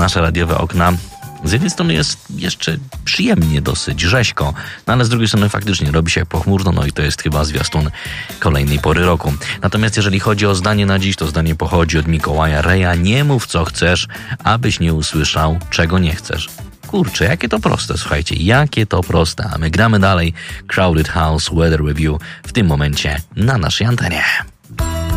nasze radiowe okna. Z jednej strony jest jeszcze przyjemnie dosyć, rzeźko, no ale z drugiej strony faktycznie robi się pochmurno, no i to jest chyba zwiastun kolejnej pory roku. Natomiast jeżeli chodzi o zdanie na dziś, to zdanie pochodzi od Mikołaja Reja. Nie mów co chcesz, abyś nie usłyszał czego nie chcesz. Kurczę, jakie to proste, słuchajcie, jakie to proste. A my gramy dalej Crowded House Weather Review w tym momencie na naszej antenie.